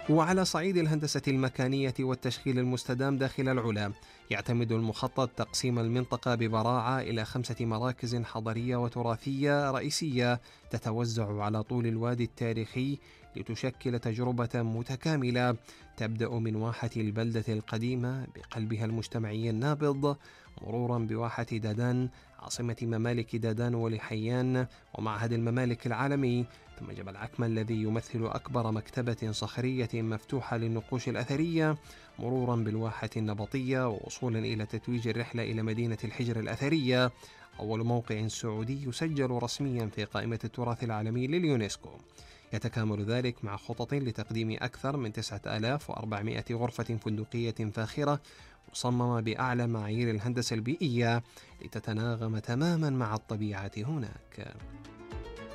وعلى صعيد الهندسة المكانية والتشغيل المستدام داخل العلا، يعتمد المخطط تقسيم المنطقة ببراعة إلى 5 مراكز حضرية وتراثية رئيسية تتوزع على طول الوادي التاريخي، لتشكل تجربة متكاملة تبدأ من واحة البلدة القديمة بقلبها المجتمعي النابض، مرورا بواحة دادان عاصمة ممالك دادان ولحيان ومعهد الممالك العالمي، ثم جبل عكمة الذي يمثل أكبر مكتبة صخرية مفتوحة للنقوش الأثرية، مرورا بالواحة النبطية، ووصولا إلى تتويج الرحلة إلى مدينة الحجر الأثرية، أول موقع سعودي يسجل رسميا في قائمة التراث العالمي لليونسكو. يتكامل ذلك مع خطط لتقديم أكثر من 9400 غرفة فندقية فاخرة مصممة بأعلى معايير الهندسة البيئية لتتناغم تماما مع الطبيعة هناك.